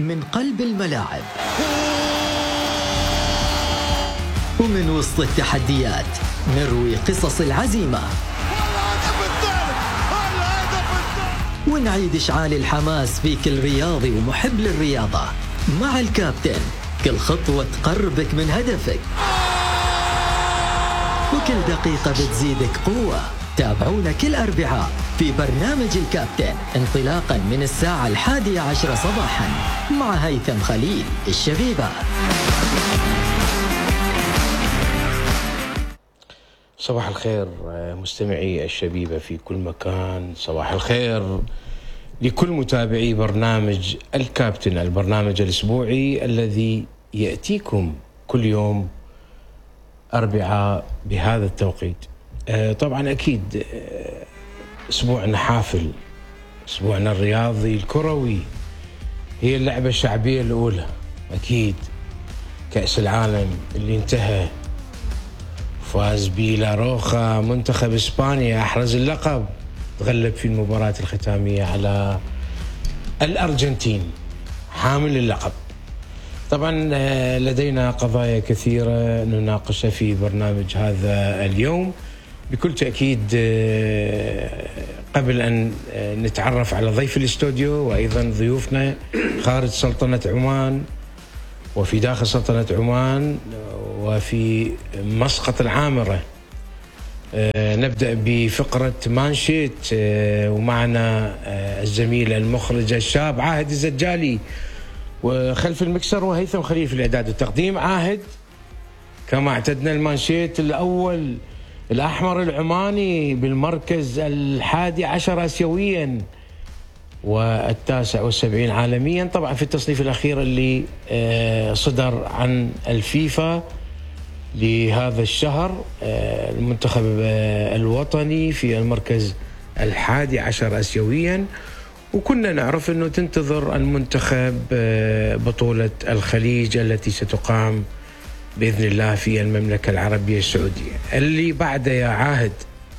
من قلب الملاعب ومن وسط التحديات نروي قصص العزيمة ونعيد إشعال الحماس في كل رياضي ومحب للرياضة مع الكابتن. كل خطوة تقربك من هدفك وكل دقيقة بتزيدك قوة. تابعونا كل أربعاء في برنامج الكابتن انطلاقا من الساعة 11 صباحا مع هيثم خليل الشبيبة. صباح الخير مستمعي الشبيبة في كل مكان، صباح الخير لكل متابعي برنامج الكابتن، البرنامج الأسبوعي الذي يأتيكم كل يوم أربعاء بهذا التوقيت. طبعا أكيد أسبوعنا حافل، أسبوعنا الرياضي الكروي، هي اللعبة الشعبية الأولى أكيد كأس العالم اللي انتهى، فاز بيلا روخا منتخب إسبانيا، أحرز اللقب، تغلب في المباراة الختامية على الأرجنتين حامل اللقب. طبعا لدينا قضايا كثيرة نناقشها في برنامج هذا اليوم بكل تأكيد. قبل أن نتعرف على ضيف الاستوديو وأيضا ضيوفنا خارج سلطنة عمان وفي داخل سلطنة عمان وفي مسقط العامرة، نبدأ بفقرة مانشيت ومعنا الزميل المخرج الشاب عاهد الزجالي، وخلف المكسر وهيثم خليل في الإعداد والتقديم. عاهد كما اعتدنا المانشيت الأول الأحمر العماني بالمركز 11 آسيويا و79 عالميا، طبعا في التصنيف الأخير اللي صدر عن الفيفا لهذا الشهر. المنتخب الوطني في المركز 11 آسيويا، وكنا نعرف أنه تنتظر المنتخب بطولة الخليج التي ستقام بإذن الله في المملكة العربية السعودية. اللي بعده يا عاهد،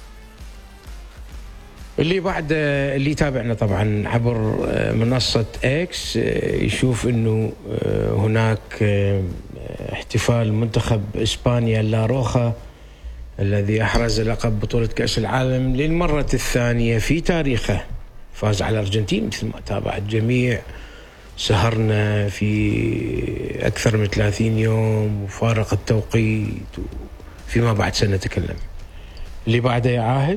اللي يتابعنا طبعا عبر منصة اكس يشوف انه هناك احتفال منتخب اسبانيا لا روخا الذي احرز لقب بطولة كأس العالم للمرة الثانية في تاريخه، فاز على الارجنتين مثل ما تابع الجميع. سهرنا في اكثر من 30 يوم وفارق التوقيت، فيما بعد سنتكلم. اللي بعده يا عاهد،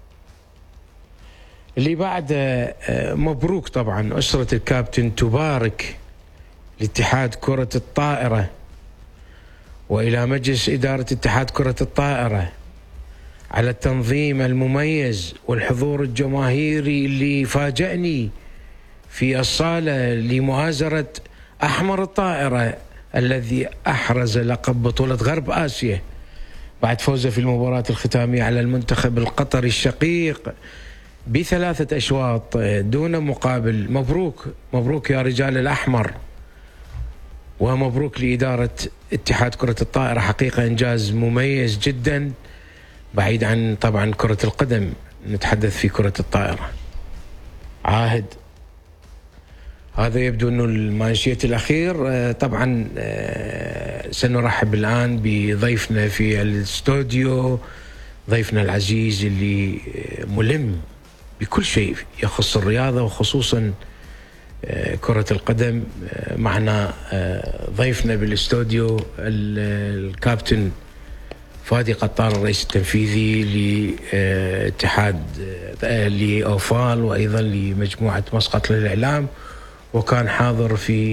اللي بعد مبروك طبعا أسرة الكابتن، تبارك لاتحاد كرة الطائرة وإلى مجلس إدارة اتحاد كرة الطائرة على التنظيم المميز والحضور الجماهيري اللي فاجأني في الصالة لمؤازرة أحمر الطائرة الذي أحرز لقب بطولة غرب آسيا بعد فوزه في المباراة الختامية على المنتخب القطري الشقيق ب3 أشواط دون مقابل. مبروك مبروك يا رجال الأحمر، ومبروك لإدارة اتحاد كرة الطائرة، حقيقة إنجاز مميز جدا بعيد عن طبعا كرة القدم، نتحدث في كرة الطائرة. عاهد، هذا يبدو أنه المانشيت الأخير. طبعا سنرحب الآن بضيفنا في الاستوديو، ضيفنا العزيز اللي ملم بكل شيء يخص الرياضة وخصوصا كرة القدم. معنا ضيفنا بالاستوديو الكابتن فادي قطار، الرئيس التنفيذي لاتحاد لأوفال وأيضا لمجموعة مسقط للإعلام، وكان حاضر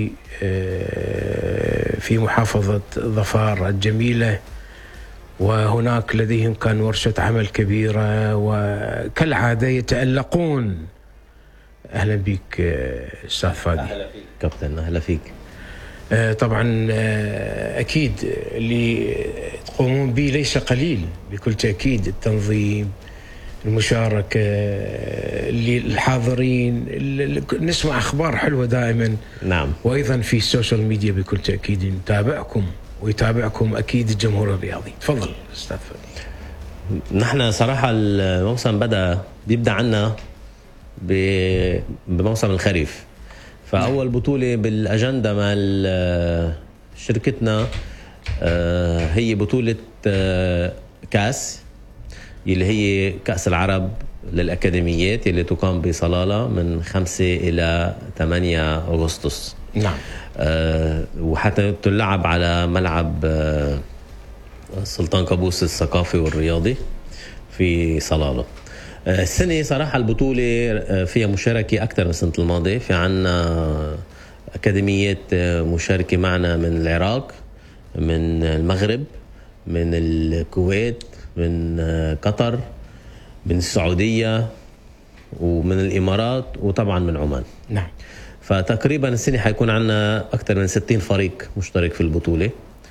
في محافظة ظفار الجميلة، وهناك لديهم كان ورشة عمل كبيرة وكالعادة يتألقون. أهلا بك أستاذ فادي. أهلا فيك كابتن، أهلا فيك. طبعا أكيد اللي تقومون به ليس قليل بكل تأكيد، التنظيم، المشاركة، للحاضرين، نسمع أخبار حلوة دائما. نعم. وأيضا في السوشيال ميديا بكل تأكيد نتابعكم ويتابعكم أكيد الجمهور الرياضي. تفضل أستاذ فادي. نحن صراحة الموسم بيبدأ عنا بموسم الخريف. فاول بطوله بالاجنده مع شركتنا هي بطوله كاس اللي هي كأس العرب للأكاديميات اللي تقام بصلالة من 5 إلى 8 أغسطس. نعم. وحتى تلعب على ملعب سلطان قابوس الثقافي والرياضي في صلالة. السنة صراحة البطولة فيها مشاركة أكثر من السنة الماضية. في عنا أكاديميات مشاركة معنا من العراق، من المغرب، من الكويت، من قطر، من السعودية، ومن الإمارات، وطبعا من عمان. نعم. فتقريبا السنة حيكون عنا أكثر من 60 فريق مشترك في البطولة،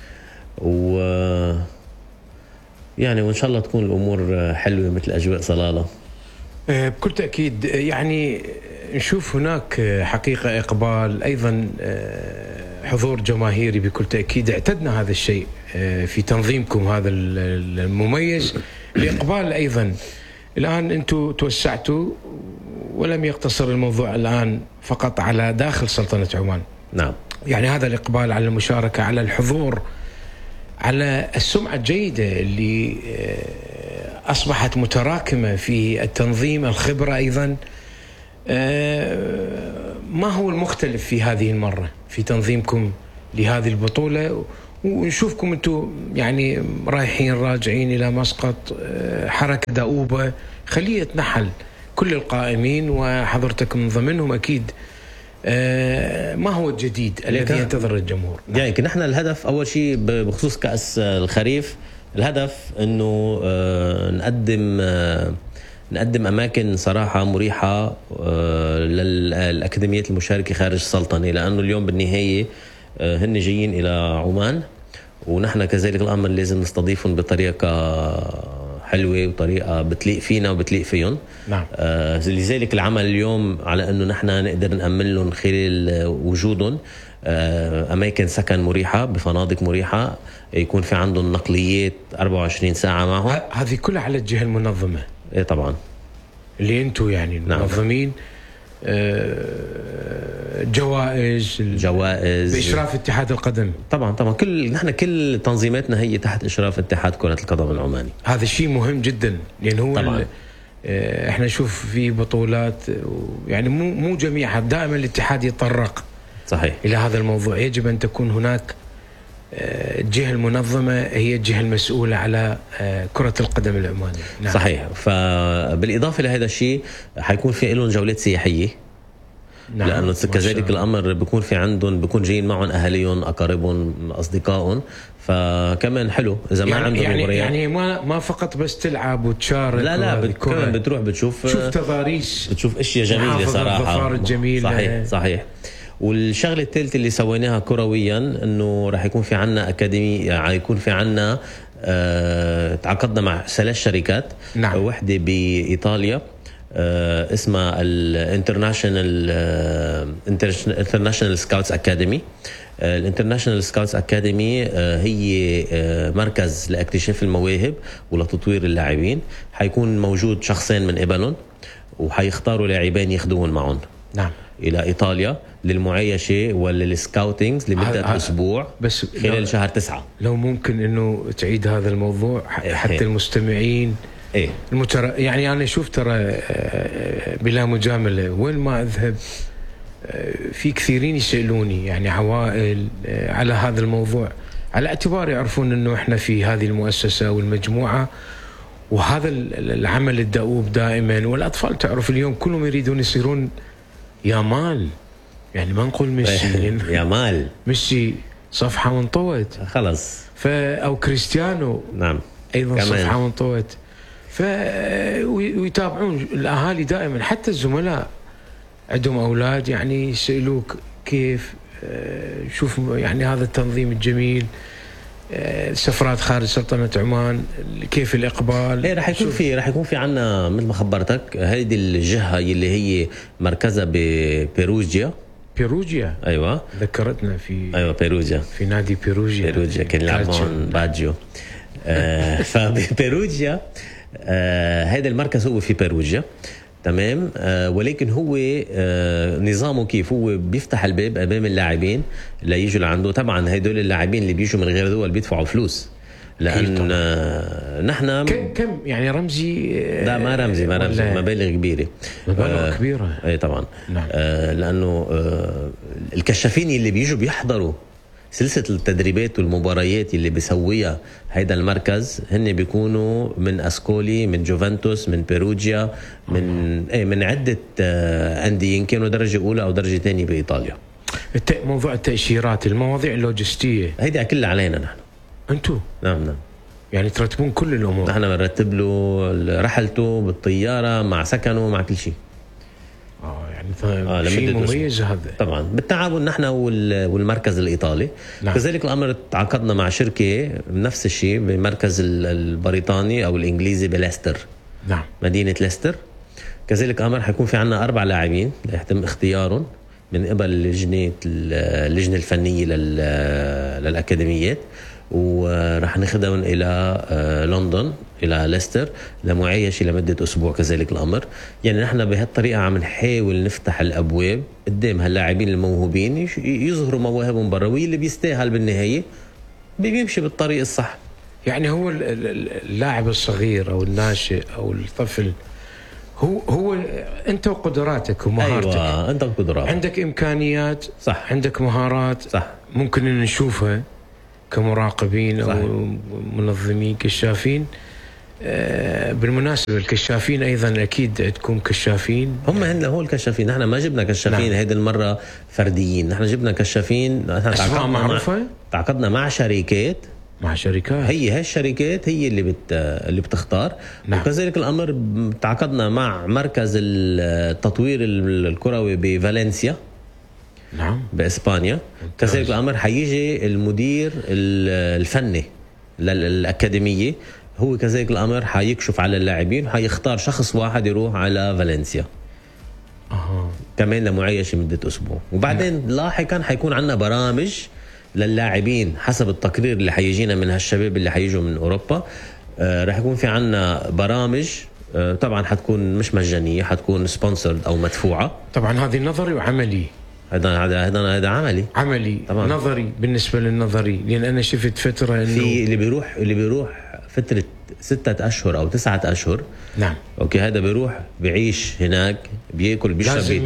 يعني وإن شاء الله تكون الأمور حلوة مثل أجواء صلالة. بكل تأكيد. يعني نشوف هناك حقيقة إقبال، أيضا حضور جماهيري بكل تأكيد. اعتدنا هذا الشيء في تنظيمكم هذا المميز، الإقبال أيضا. الآن أنتم توسعتوا ولم يقتصر الموضوع الآن فقط على داخل سلطنة عمان. نعم. يعني هذا الإقبال على المشاركة، على الحضور، على السمعة الجيدة اللي أصبحت متراكمة في التنظيم، الخبرة أيضا. ما هو المختلف في هذه المرة في تنظيمكم لهذه البطولة؟ ونشوفكم أنتم يعني رايحين راجعين إلى مسقط، حركة دؤوبة، خلية نحل، كل القائمين وحضرتك من ضمنهم أكيد. ما هو الجديد الذي ينتظر الجمهور؟ يعني نحن الهدف أول شيء بخصوص كأس الخريف، الهدف أنه نقدم أماكن صراحة مريحة للأكاديميات المشاركة خارج السلطنة، لأنه اليوم بالنهاية هن جايين إلى عمان، ونحن كذلك الأمر لازم نستضيفهم بطريقة حلوة وطريقة بتليق فينا وبتليق فيهم. نعم. لذلك العمل اليوم على أنه نحن نقدر نأمن لهم خلال وجودهم أماكن سكن مريحة بفنادق مريحة، يكون في عندهم نقليات 24 ساعة معهم. هذه كلها على الجهة المنظمة. إيه طبعا، اللي أنتوا يعني المنظمين. نعم. جوائز بإشراف اتحاد القدم. طبعا نحن كل تنظيماتنا هي تحت إشراف اتحاد كرة القدم العماني. هذا شيء مهم جدا، لأن هو طبعا احنا نشوف في بطولات يعني مو جميعها، دائما الاتحاد يتطرق صحيح إلى هذا الموضوع. يجب أن تكون هناك الجهة المنظمة هي الجهة المسؤولة على كرة القدم العمانية. نعم. صحيح. فبالإضافة لهذا الشيء حيكون في لهم جولات سياحية. نعم. لأنه كذلك الأمر بيكون في عندهم، بيكون جايين معهم أهاليهم، أقاربهم، أصدقائهم، فكمان حلو إذا ما عندهم يعني ما فقط بس تلعب وتشارك. لا كمان بتروح بتشوف تضاريس، بتشوف أشياء جميلة صراحة. الظفار الجميلة. صحيح. والشغله الثالثه اللي سويناها كرويا انه راح يكون في عنا اكاديمي، يكون في عنا تعاقدنا مع 3 شركات. نعم. وحده بايطاليا اسمها الانترناشنال سكاوتس اكاديمي. الانترناشنال سكاوتس اكاديمي هي مركز لاكتشاف المواهب ولتطوير اللاعبين. حيكون موجود شخصين من قبلهم، وحيختاروا لاعبين ياخذوهم معهم. نعم. إلى إيطاليا للمعايشة وللسكاوتينجز لمدة أسبوع بس خلال شهر 9. لو ممكن إنه تعيد هذا الموضوع حتى المستمعين. يعني أنا شوف ترى بلا مجاملة وين ما أذهب في كثيرين يسألوني، يعني عوائل على هذا الموضوع، على اعتبار يعرفون إنه إحنا في هذه المؤسسة والمجموعة وهذا العمل الدؤوب دائما. والأطفال تعرف اليوم كلهم يريدون يصيرون يامال، يعني ما نقول ميسي يامال، ميسي صفحة وانطوت خلاص، أو كريستيانو. نعم أيضا كمان صفحة وانطوت. ويتابعون الأهالي دائما، حتى الزملاء عندهم أولاد يعني يسألوك كيف شوف يعني هذا التنظيم الجميل، سفرات خارج سلطنة عمان، كيف الإقبال. راح يكون في عنا مثل ما خبرتك هذه الجهة اللي هي مركزها ببيروجيا. أيوة ذكرتنا بيروجيا، في نادي بيروجيا كان يلعبون باجيو. فبيروجيا هذا المركز هو في بيروجيا. تمام. ولكن هو نظامه كيف هو بيفتح الباب امام اللاعبين ليجوا لعنده. طبعا هدول اللاعبين اللي بيجوا من غير دول بيدفعوا فلوس، لان نحن كم يعني رمزي؟ لا ما رمزي مبالغ كبيره، مبالغ كبيره. اي طبعا. نعم. لانه الكشافين اللي بيجوا بيحضروا سلسله التدريبات والمباريات اللي بيسويها هيدا المركز هن بيكونوا من اسكولي، من جوفنتوس، من بيروجيا، من عده انديه كانوا درجه اولى او درجه ثانيه بايطاليا. موضوع التاشيرات، المواضيع اللوجستيه هيدا كلها علينا نحن. انتو؟ نعم يعني ترتبون كل الامور؟ نحن بنرتب له رحلته بالطياره مع سكنه مع كل شيء. يعني شيء مميز هذا طبعا بالتعاون نحن والمركز الايطالي. نعم. كذلك الامر تعاقدنا مع شركه نفس الشيء بالمركز البريطاني او الانجليزي بليستر. نعم. مدينه ليستر. كذلك الامر حيكون في عنا 4 لاعبين يتم اختيارهم من قبل اللجنه الفنيه للاكاديميات، وراح ناخذهم الى لندن الى ليستر لمعايشه لمده اسبوع. كذلك الامر يعني نحن بهالطريقه عم نحاول نفتح الابواب قدام هاللاعبين الموهوبين يظهروا مواهبهم برا، واللي بيستاهل بالنهايه بيمشي بالطريق الصح. يعني هو اللاعب الصغير او الناشئ او الطفل هو انت وقدراتك ومهارتك. ايوه انت وقدراتك، عندك امكانيات صح، عندك مهارات صح، ممكن ان نشوفها كمراقبين صحيح. او منظمين كشافين. بالمناسبه الكشافين ايضا اكيد تكون كشافين، هم هن هو الكشافين. نحن ما جبنا كشافين هيدي المره فرديين، نحن جبنا كشافين اسماء معروفه. تعاقدنا مع شركات هي الشركات هي اللي بتختار. نعم. وكذلك الامر تعاقدنا مع مركز التطوير الكروي بفالنسيا. نعم. باسبانيا. كذلك الامر حيجي المدير الفني للاكاديميه، هو كذلك الامر حيكشف على اللاعبين، حيختار شخص واحد يروح على فالنسيا كمان لمعايشه مده اسبوع. وبعدين لاحقا حيكون عندنا برامج للاعبين حسب التقرير اللي حيجينا من هالشباب اللي حيجوا من اوروبا. رح يكون في عنا برامج طبعا حتكون مش مجانيه، حتكون سبونسرد او مدفوعه. طبعا هذه نظري وعملي. هذا عملي طبعا. نظري بالنسبه للنظري، لان انا شفت فتره انه في اللي بيروح فتره 6 أشهر او 9 أشهر. نعم. اوكي. هذا بيروح بعيش هناك، بياكل بيشرب،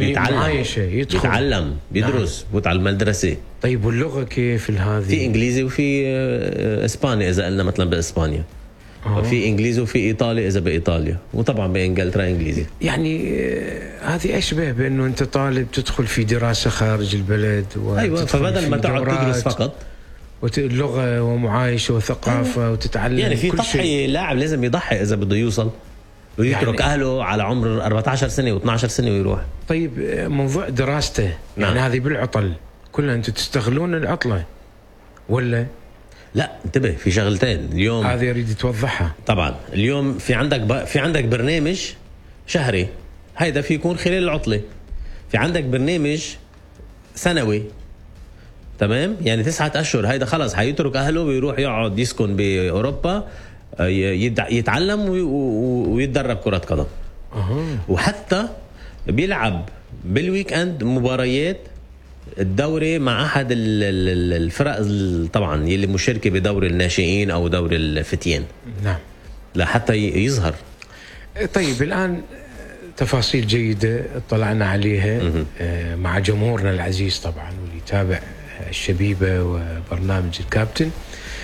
بيتعلم بيدرس، بفوت على المدرسه. طيب واللغه كيف هذه؟ في انجليزي وفي اسباني اذا قلنا مثلا باسبانيا. في انجليزي وفي ايطالي اذا بايطاليا، وطبعا بانجلترا انجليزي. يعني هذه اشبه بانه انت طالب تدخل في دراسه خارج البلد. ايوه. فبدل ما تقعد تدرس فقط اللغه ومعايشه وثقافه وتتعلم يعني في تضحيه. لاعب لازم يضحي اذا بده يوصل ويترك يعني اهله على عمر 14 سنه و12 سنه ويروح. طيب موضوع دراسته. نعم. يعني هذه بالعطل كلها انتم تستغلون العطله ولا لا؟ انتبه في شغلتين اليوم هذه يريد توضحها. طبعا اليوم في عندك برنامج شهري، هيدا في يكون خلال العطله. في عندك برنامج سنوي، تمام؟ يعني 9 أشهر. هيدا خلص حيترك اهله ويروح يقعد يسكن باوروبا، يتعلم ويتدرب كرة قدم. وحتى بيلعب بالويك اند مباريات الدوري مع احد الفرق طبعا يلي مشاركه بدوري الناشئين او دوري الفتيان. نعم. لحتى يظهر. طيب الان تفاصيل جيده اطلعنا عليها مع جمهورنا العزيز طبعا واللي يتابع الشبيبه وبرنامج الكابتن.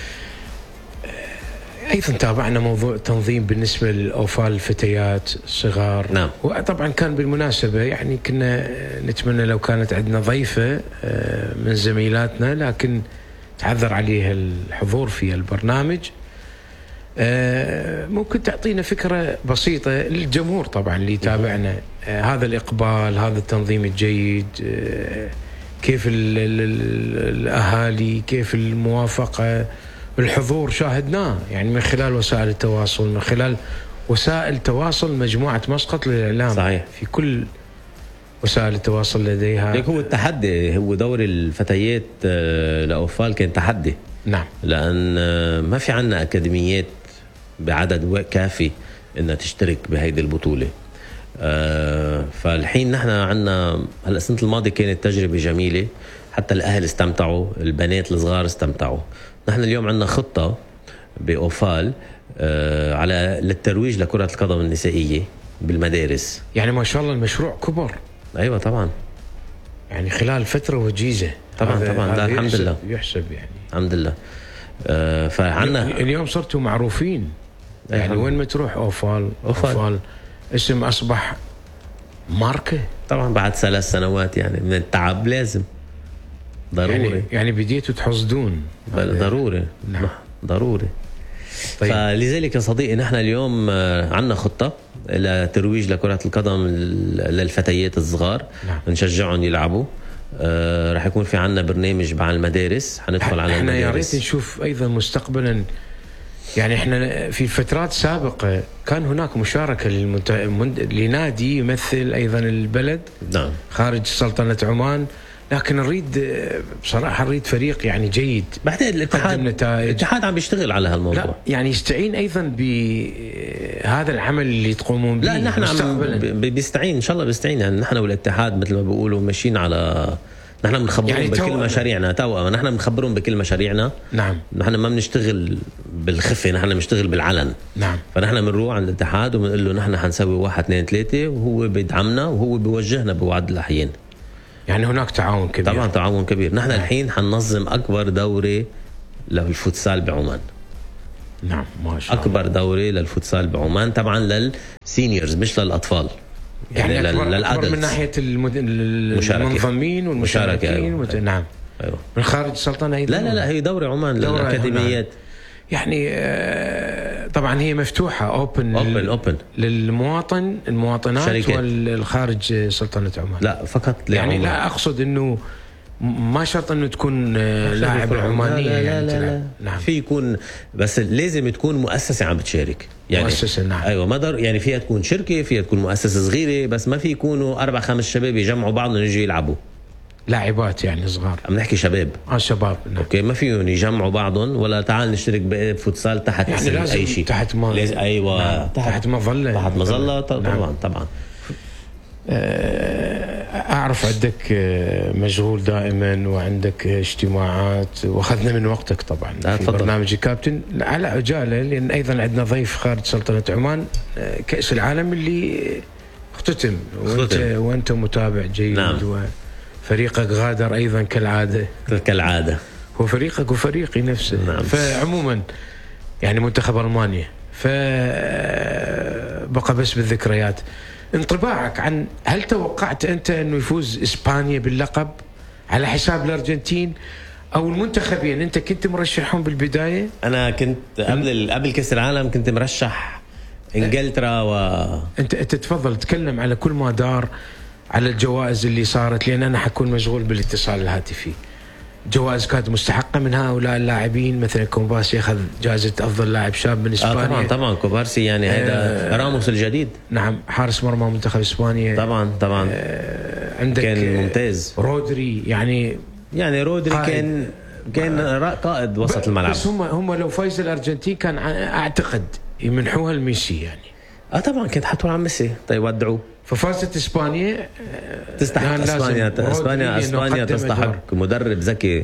ايضا تابعنا موضوع تنظيم بالنسبه للاوفال الفتيات الصغار. نعم. وطبعا كان بالمناسبه يعني كنا نتمنى لو كانت عندنا ضيفه من زميلاتنا، لكن تعذر عليها الحضور في البرنامج. ممكن تعطينا فكره بسيطه للجمهور طبعا اللي يتابعنا، هذا الاقبال، هذا التنظيم الجيد، كيف الاهالي، كيف الموافقه، الحضور شاهدناه يعني من خلال وسائل التواصل، من خلال وسائل تواصل مجموعة مسقط للإعلام. صحيح. في كل وسائل التواصل لديها. ليك هو التحدي، هو دور الفتيات لأوفال كان تحدي. نعم. لأن ما في عنا أكاديميات بعدد كافي إنها تشترك بهيدي البطولة. فالحين نحن عنا هلا السنة الماضية كانت تجربة جميلة، حتى الأهل استمتعوا، البنات الصغار استمتعوا. نحن اليوم عنا خطة بأوفال على للترويج لكرة القدم النسائية بالمدارس. يعني ما شاء الله المشروع كبر. أيوة طبعا، يعني خلال فترة وجيزة. طبعا هذا الحمد لله يحسب يعني الحمد لله. فعنا اليوم صرتوا معروفين يعني وين ما تروح أوفال اسم أصبح ماركة. طبعا بعد 3 سنوات يعني من التعب لازم ضروري يعني بديتوا تحصدون ضروري. نعم. ضروري. طيب. فلذلك يا صديقي نحن اليوم عنا خطة لترويج لكرة القدم للفتيات الصغار. نعم. نشجعهم يلعبوا. رح يكون في عنا برنامج مع المدارس، حندخل على احنا المدارس. يا ريت نشوف ايضا مستقبلا. يعني احنا في فترات سابقة كان هناك مشاركة لنادي يمثل ايضا البلد. نعم. خارج سلطنة عمان، لكن نريد بصراحة نريد فريق يعني جيد. بعتقد الاتحاد عم بيشتغل على هالموضوع. لا يعني يستعين ايضا بهذا العمل اللي تقومون به. لا نحن عم بيستعين ان شاء الله بيستعين. يعني نحن والاتحاد مثل ما بيقولوا ماشيين على، نحن بنخبرهم يعني بكل مشاريعنا توأمة. نحن بنخبرهم بكل مشاريعنا. نعم. نحن ما بنشتغل بالخفة، نحن بنشتغل بالعلن. نعم. فنحن بنروح عند الاتحاد وبنقول له نحن حنسوي 1 2 3 وهو بيدعمنا وهو بيوجهنا بوعد الأحيان. يعني هناك تعاون كبير. طبعا تعاون كبير. نحن الحين حننظم أكبر دوري للفوتسال بعمان. نعم ما شاء الله. أكبر دوري للفوتسال بعمان طبعا للسينيورز مش للأطفال. يعني أكبر من ناحية المنظمين والمشاركين. نعم. أيوة. من خارج السلطنة أيضا. لا هي دوري عمان للأكاديميات. يعني طبعا هي مفتوحة اوبن المواطنات شركات. والخارج سلطنة عمان. لا فقط يعني لا أقصد إنه ما شرط إنه تكون لاعب عمانية. لا. نعم. في يكون بس لازم تكون مؤسسة عم بتشارك. يعني مؤسسة. نعم. أيوة ما يعني فيها تكون شركة، فيها تكون مؤسسة صغيرة، بس ما في يكونوا 4 5 شباب يجمعوا بعض ونجي يلعبوا. لاعبات يعني صغار. عم نحكي شباب. شباب. نعم. اوكي ما فيهم يجمعوا بعضهم ولا تعال نشترك بفوتسال تحت يعني لازم اي شيء. تحت ما ايوه. نعم. تحت مظلة. طبعا. أعرف عندك مشغول دائما وعندك اجتماعات وأخذنا من وقتك طبعا في برنامج كابتن. على عجالة لأن أيضا عندنا ضيف خارج سلطنة عمان، كأس العالم اللي اختتم وأنت متابع جيد. نعم. وفريقك غادر أيضا كالعادة. هو فريقك وفريقي نفسه. نعم. فعموما يعني منتخب ألمانيا فبقى بس بالذكريات. انطباعك عن هل توقعت أنت أنه يفوز إسبانيا باللقب على حساب الأرجنتين أو المنتخبين؟ أنت كنت مرشحهم بالبداية؟ أنا كنت قبل كأس العالم كنت مرشح إنجلترا أنت تتفضل تكلم على كل ما دار على الجوائز اللي صارت، لأن أنا حكون مشغول بالاتصال الهاتفي. جوائز كانت مستحقة من هؤلاء اللاعبين، مثلا كوبارسي أخذ جائزة أفضل لاعب شاب من إسبانيا. طبعا كوبارسي يعني هذا راموس الجديد. نعم. حارس مرمى منتخب إسبانيا. طبعا عندك كان ممتاز. رودري يعني رودري كان قائد وسط الملعب. بس هم لو فايز الأرجنتين كان أعتقد يمنحوها لميسي يعني. طبعا كنت حتقول عن ميسي. طيب ودعوه. ففازت إسبانيا. تستحق إسبانيا تستحق مدرب ذكي.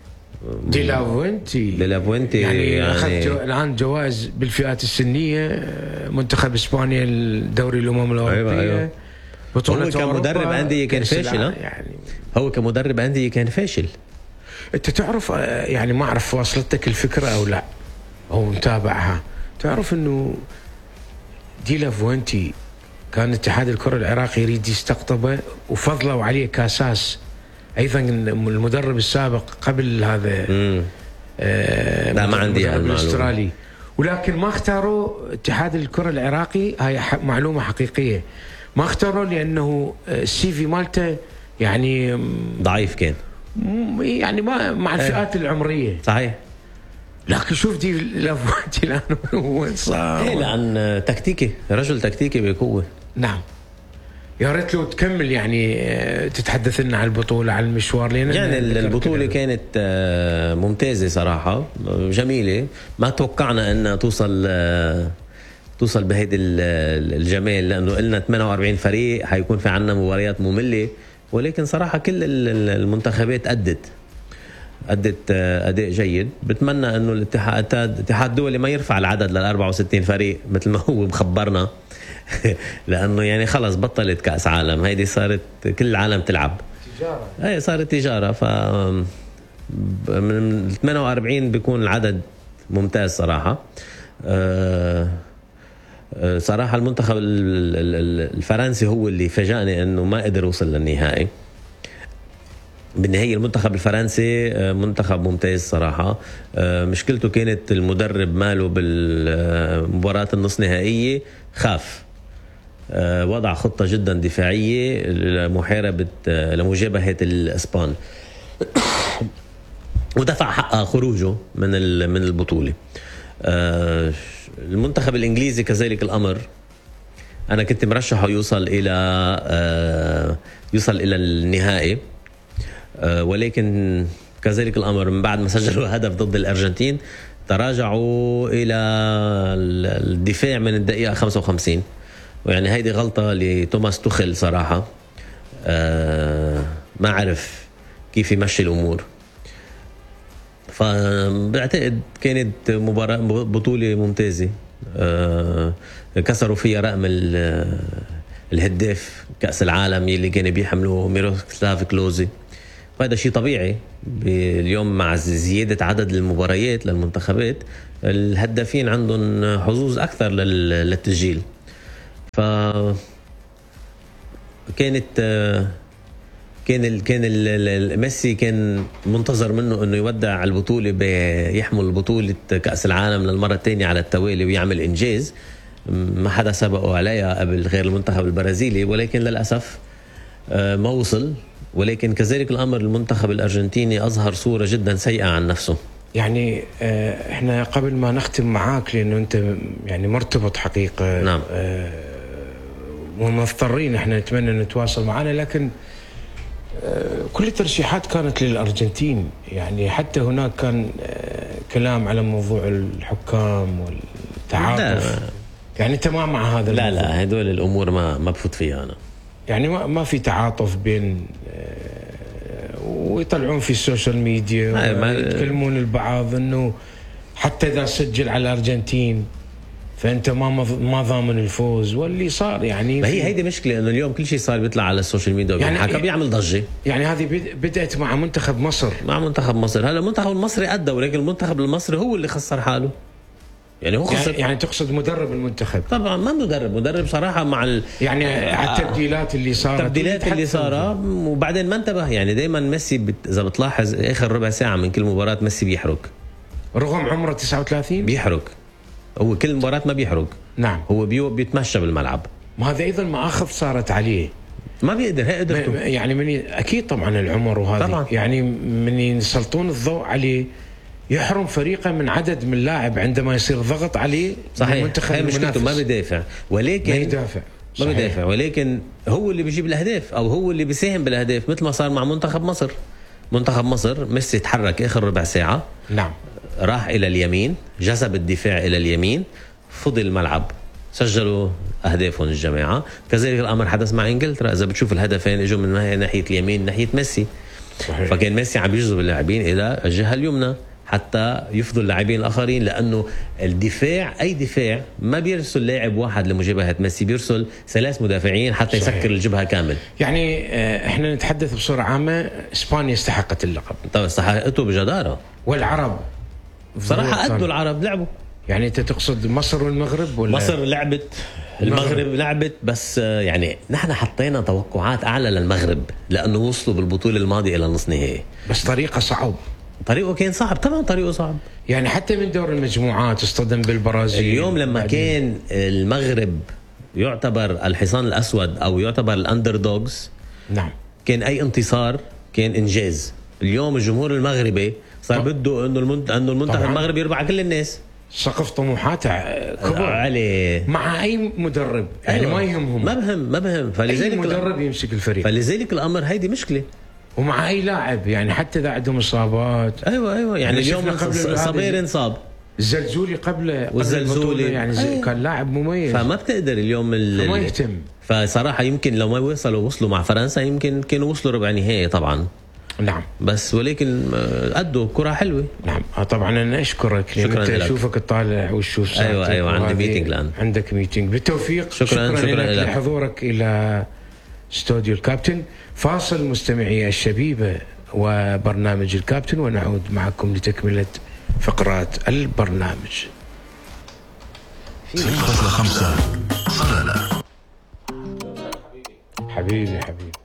ديلافوينتي يعني أخذ الآن جوائز بالفئات السنية. منتخب إسبانيا الدوري الأمم الأوروبية. أيوة. بطولة هو كمدرب أندية كان فاشل. يعني هو كمدرب أندية كان فاشل. أنت تعرف يعني ما أعرف وصلتك الفكرة أو لا أو متابعها. تعرف إنه ديلافوينتي كان اتحاد الكرة العراقي يريد يستقطبه وفضلوا عليه كاساس أيضا المدرب السابق قبل هذا. لا ما عندي الأسترالي، ولكن ما اختاروا اتحاد الكرة العراقي. هاي معلومة حقيقية. ما اختاروا لأنه السي في مالته يعني ضعيف كان يعني ما مع الفئات العمرية. صحيح. لكن شوف دي لافوانتي الآن وين صار. لأن تكتيكي رجل تكتيكي بقوة. نعم. يا ريت لو تكمل يعني تتحدث لنا عن البطولة عن المشوار. يعني البطولة كانت ممتازة صراحة، جميلة. ما توقعنا أن توصل توصل بهيدي الجمال، لانه قلنا 48 فريق حيكون في عنا مباريات ممله، ولكن صراحه كل المنتخبات ادت اداء جيد. بتمنى انه الاتحاد الدولي ما يرفع العدد لل 64 فريق مثل ما هو مخبرنا لانه يعني خلص بطلت كاس عالم، هيدي صارت كل العالم تلعب تجاره، هي صارت تجاره. ف من 48 بيكون العدد ممتاز صراحه. صراحه المنتخب الفرنسي هو اللي فاجأني انه ما قدر يوصل للنهائي. بالنهاية المنتخب الفرنسي منتخب ممتاز صراحة. مشكلته كانت المدرب ماله بالمباراة النص نهائية، خاف، وضع خطة جدا دفاعية لمجابهة الإسبان ودفع حق خروجه من البطولة. المنتخب الإنجليزي كذلك الأمر، أنا كنت مرشحه يوصل إلى النهائي، ولكن كذلك الأمر من بعد ما سجلوا هدف ضد الأرجنتين تراجعوا إلى الدفاع من الدقيقة 55، ويعني هيدي غلطة لتوماس توخيل صراحة. ما عرف كيف يمشي الأمور. فبعتقد كانت بطولة ممتازة، كسروا فيها رقم الهداف كأس العالم اللي كان بيحمله ميروسلاف كلوزي، وهذا شيء طبيعي. اليوم مع زيادة عدد المباريات للمنتخبات الهدافين عندهم حظوظ أكثر للتسجيل. كان ميسي كان منتظر منه انه يودع البطولة بيحمل بطولة كأس العالم للمرة الثانية على التوالي ويعمل انجاز ما حدا سبقه عليها قبل غير المنتخب البرازيلي، ولكن للأسف ما وصل. ولكن كذلك الأمر المنتخب الأرجنتيني أظهر صورة جدا سيئة عن نفسه. يعني احنا قبل ما نختم معاك، لأنه أنت يعني مرتبط حقيقة، نعم، ومضطرين احنا نتمنى نتواصل معنا، لكن كل الترشيحات كانت للأرجنتين. يعني حتى هناك كان كلام على موضوع الحكام والتعاطف. يعني أنت ما مع هذا الموضوع؟ لا هدول الأمور ما بفوت فيها أنا. يعني ما في تعاطف بين ويطلعون في السوشيال ميديا يتكلمون البعض انه حتى اذا سجل على الارجنتين فانت ما ضامن الفوز، واللي صار يعني هي هيدي مشكله، انه اليوم كل شيء صار بيطلع على السوشيال ميديا وبينحكى، بيعمل ضجه. يعني هذه بدأت مع منتخب مصر. هلا المنتخب المصري ادى، ولكن المنتخب المصري هو اللي خسر حاله. يعني هو خسر. يعني تقصد مدرب المنتخب؟ طبعا ما مدرب صراحه مع يعني على التبديلات اللي صارت وبعدين ما انتبه. يعني دائما ميسي اذا بتلاحظ اخر ربع ساعه من كل مباراه ميسي بيحرق، رغم عمره 39 بيحرق. هو كل مباراه ما بيحرق. نعم، هو بيتمشى بالملعب. ما هذا ايضا مآخذ صارت عليه، ما بيقدر. هي قدرته يعني اكيد طبعا العمر وهذا طبعا. يعني من يسلطون الضوء عليه يحرم فريقه من عدد من اللاعب عندما يصير ضغط عليه. صحيح، هي مشكلته ما بيدافع، ولكن ما بيدافع، ولكن هو اللي بيجيب الاهداف او هو اللي بيساهم بالاهداف، مثل ما صار مع منتخب مصر. ميسي تحرك اخر ربع ساعه، نعم، راح الى اليمين، جذب الدفاع الى اليمين، فضل الملعب، سجلوا اهدافهم الجماعه. كذلك الامر حدث مع انجلترا، اذا بتشوف الهدفين اجوا من ناحيه اليمين ناحيه ميسي. صحيح. فكان ميسي عم يجذب اللاعبين الى الجهه اليمنى حتى يفضل اللاعبين الاخرين، لانه الدفاع اي دفاع ما بيرسل لاعب واحد لمجابهه ميسي، بيرسل 3 مدافعين حتى صحيح. يسكر الجبهه كامل. يعني احنا نتحدث بصوره عامه، اسبانيا استحقت اللقب. طبعا استحقته بجداره، والعرب بصراحه ادوا العرب لعبوا. يعني انت تقصد مصر والمغرب ولا؟ مصر لعبت، المغرب لعبت، بس يعني نحن حطينا توقعات اعلى للمغرب لانه وصلوا بالبطوله الماضيه الى نص نهائي، بس طريقه صعب. طريقه كان صعب، طبعا طريقه صعب. يعني حتى من دور المجموعات اصطدم بالبرازيل. اليوم لما كان المغرب يعتبر الحصان الأسود أو يعتبر الأندر دوغز، نعم، كان أي انتصار كان إنجاز. اليوم الجمهور المغربي صار بده إنه المنتخب المغربي يربع كل الناس. سقف طموحاته كبر عليه مع أي مدرب. يعني ما يهمهم، ما بهم. فلذلك أي مدرب يمسك الفريق. فلذلك الأمر هيدي مشكلة. ومع أي لاعب، يعني حتى إذا عندهم إصابات. أيوة يعني اليوم صبير انصاب، الزلزولي قبل والزلزولي يعني كان لاعب مميز، فما بتقدر اليوم ما يهتم. فصراحة يمكن لو ما وصلوا مع فرنسا يمكن كانوا وصلوا ربع نهائي طبعا. نعم بس ولكن أدوا كرة حلوة. نعم طبعا أنا أشكرك، شكرا لك. أشوفك تطالع وتشوف ساعتك. أيوة عندي ميتينج الآن. عندك ميتينج بالتوفيق. شكرا لك لحضورك إلى استوديو الكابتن. فاصل مستمعي الشبيبة وبرنامج الكابتن، ونعود معكم لتكملة فقرات البرنامج. 5 صلالة. حبيبي